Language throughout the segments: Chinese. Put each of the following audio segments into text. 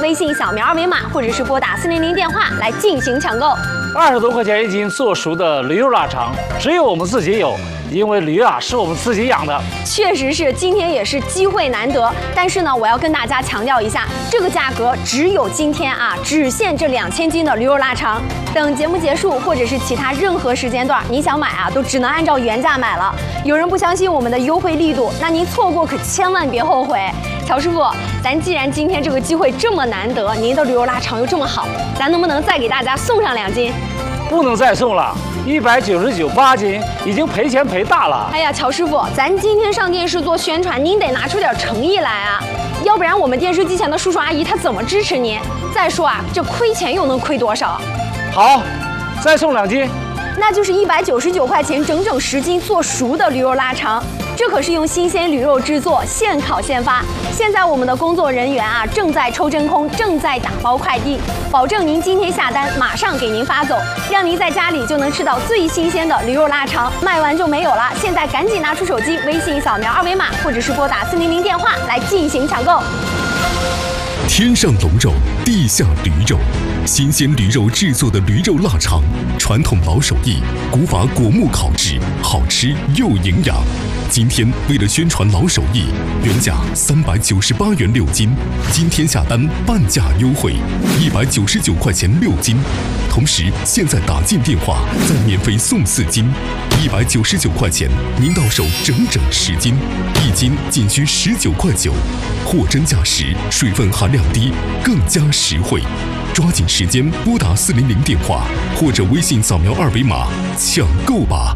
微信扫描二维码，或者是拨打400电话来进行抢购。 20多块钱一斤做熟的驴肉腊肠，只有我们自己有。 因为驴啊是我们自己养的， 确实是，今天也是机会难得。但是呢，我要跟大家强调一下，这个价格只有今天啊，只限这2000斤的驴肉腊肠。等节目结束，或者是其他任何时间段，你想买啊，都只能按照原价买了。有人不相信我们的优惠力度，那您错过可千万别后悔。乔师傅，咱既然今天这个机会这么难得，您的驴肉腊肠又这么好，咱能不能再给大家送上2斤？ 不能再送了。 199.8斤，已经赔钱赔大了。 哎呀，乔师傅，咱今天上电视做宣传，您得拿出点诚意来啊，要不然我们电视机前的叔叔阿姨他怎么支持您？再说啊，这亏钱又能亏多少？ 好，再送2斤， 那就是199块钱，整整10斤做熟的驴肉腊肠。 这可是用新鲜驴肉制作，现烤现发。现在我们的工作人员啊，正在抽真空，正在打包快递，保证您今天下单马上给您发走，让您在家里就能吃到最新鲜的驴肉腊肠。卖完就没有了，现在赶紧拿出手机，微信扫描二维码，或者是拨打400电话来进行抢购。 天上龙肉，地下驴肉，新鲜驴肉制作的驴肉腊肠，传统老手艺，古法果木烤制，好吃又营养。 今天为了宣传老手艺，原价398元6斤，今天下单半价优惠，199块钱6斤。同时，现在打进电话再免费送4斤，199块钱，您到手整整10斤，1斤仅需19块9，货真价实，水分含量低，更加实惠。抓紧时间拨打400电话，或者微信扫描二维码抢购吧。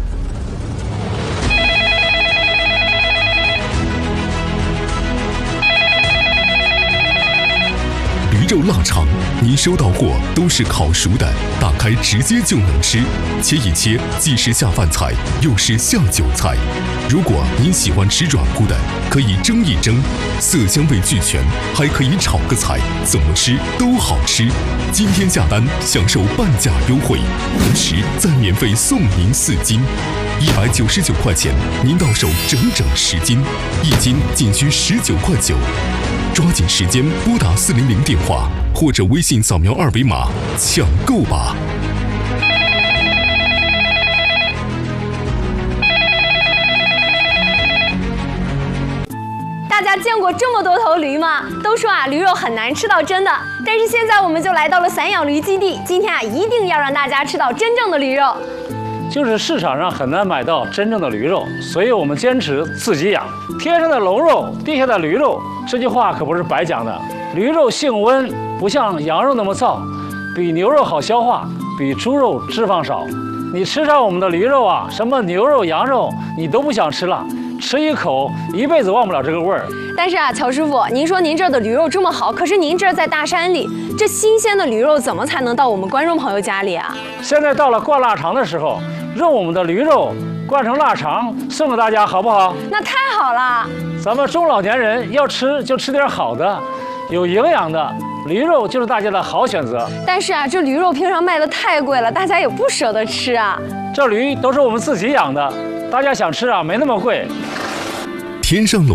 驴肉腊肠，您收到货都是烤熟的，打开直接就能吃，切一切既是下饭菜，又是下酒菜。如果您喜欢吃软乎的，可以蒸一蒸，色香味俱全，还可以炒个菜，怎么吃都好吃。今天下单享受半价优惠，同时再免费送您4斤，199块钱，您到手整整10斤，1斤仅需19块9。 抓紧时间拨打400电话，或者微信扫描二维码抢购吧。 大家见过这么多头驴吗？都说啊，驴肉很难吃到真的。但是现在我们就来到了散养驴基地，今天啊，一定要让大家吃到真正的驴肉。 就是市场上很难买到真正的驴肉，所以我们坚持自己养。天上的龙肉，地下的驴肉，这句话可不是白讲的。驴肉性温，不像羊肉那么燥，比牛肉好消化，比猪肉脂肪少。你吃上我们的驴肉啊，什么牛肉、羊肉，你都不想吃了。 吃一口，一辈子忘不了这个味儿。 但是啊，乔师傅，您说您这儿的驴肉这么好，可是您这儿在大山里，这新鲜的驴肉怎么才能到我们观众朋友家里啊？ 现在到了灌腊肠的时候，用我们的驴肉灌成腊肠送给大家，好不好？ 那太好了！ 咱们中老年人要吃就吃点好的，有营养的。 驴肉就是大家的好选择， 但是啊，这驴肉平常卖的太贵了，大家也不舍得吃啊。 这驴都是我们自己养的，大家想吃啊，没那么贵。 天上龙。